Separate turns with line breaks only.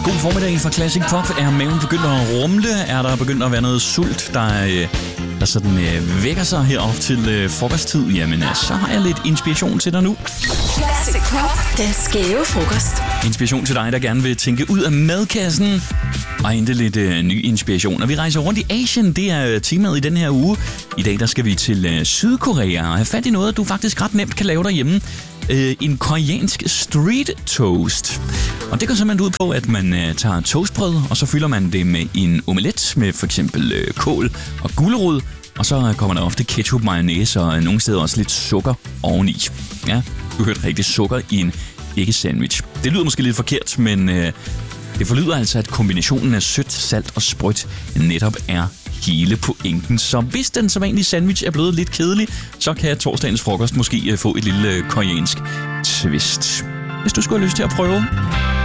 God formiddag fra Classic Pop. Er maven begyndt at rumle? Er der begyndt at være noget sult, der sådan vækker sig herop til frokosttid? Jamen, så har jeg lidt inspiration til dig nu.
Classic Pop, den skæve frokost.
Inspiration til dig, der gerne vil tænke ud af madkassen og hente lidt ny inspiration. Og vi rejser rundt i Asien, det er temaet i den her uge. I dag der skal vi til Sydkorea og have fat i noget, du faktisk ret nemt kan lave derhjemme. En koreansk street toast. Og det går simpelthen ud på, at man tager toastbrød, og så fylder man det med en omelet med for eksempel kål og gulerod. Og så kommer der ofte ketchup, mayonnaise og nogle steder også lidt sukker oveni. Ja, du hørte rigtig sukker i en æggesandwich. Det lyder måske lidt forkert, men det forlyder altså, at kombinationen af sødt, salt og sprødt netop er hele pointen. Så hvis den sædvanlige sandwich er blevet lidt kedelig, så kan torsdagens frokost måske få et lille koreansk twist. Hvis du skulle have lyst til at prøve.